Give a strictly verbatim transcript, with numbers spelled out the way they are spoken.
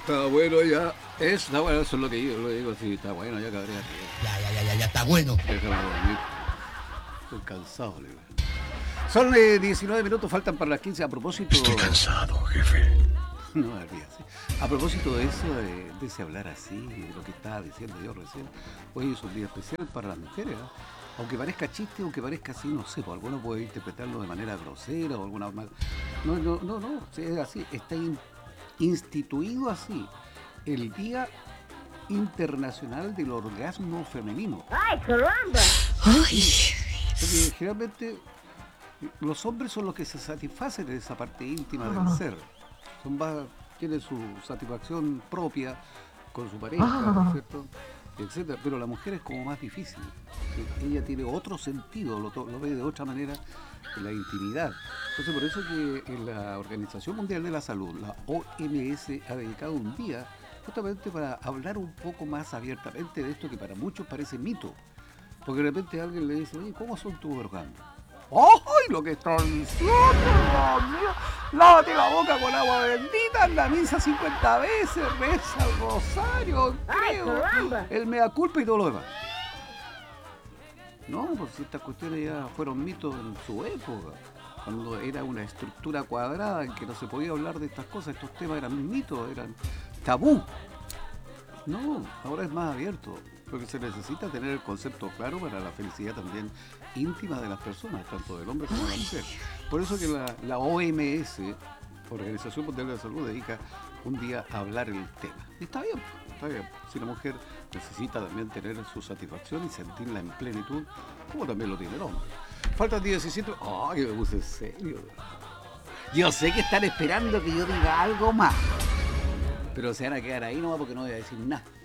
Está bueno ya. Es, está bueno, eso es lo que yo lo digo, sí, está bueno ya, cabrón. Ya, ya, ya, ya, ya, está bueno. Déjame dormir. Estoy cansado, le digo. Son eh, diecinueve minutos, faltan para las quince. A propósito. Estoy cansado, jefe. No, olvídate. A propósito de eso, de, de ese hablar así, de lo que estaba diciendo yo recién, hoy es un día especial para las mujeres, ¿eh? Aunque parezca chiste, aunque parezca así, no sé, pues algunos pueden interpretarlo de manera grosera o alguna mal. No, no, no, no, es así, está in, instituido así el Día Internacional del Orgasmo Femenino. ¡Ay, caramba! Porque generalmente los hombres son los que se satisfacen en esa parte íntima del ser. Son más, tienen su satisfacción propia con su pareja, ¿cierto? Etcétera. Pero la mujer es como más difícil. Ella tiene otro sentido, lo, lo ve de otra manera en la intimidad. Entonces, por eso que en la Organización Mundial de la Salud, la O M S, ha dedicado un día justamente para hablar un poco más abiertamente de esto que para muchos parece mito. Porque de repente alguien le dice, oye, ¿cómo son tus orgasmos? ¡Ay, lo que están diciendo, Dios mío! Lávate la boca con agua bendita, anda a misa cincuenta veces, reza el rosario, creo, ¡Ay, el mea culpa y todo lo demás. No, pues estas cuestiones ya fueron mitos en su época, cuando era una estructura cuadrada en que no se podía hablar de estas cosas, estos temas eran mitos, eran tabú. No, ahora es más abierto, porque se necesita tener el concepto claro para la felicidad también íntima de las personas, tanto del hombre como de la mujer. Por eso que la, la O M S, Organización Mundial de la Salud, dedica un día a hablar el tema. Y está bien, está bien. Si la mujer necesita también tener su satisfacción y sentirla en plenitud, como también lo tiene el hombre. Faltan diecisiete... ¡Ay, me puse en serio! Yo sé que están esperando que yo diga algo más, pero se van a quedar ahí nomás porque no voy a decir nada.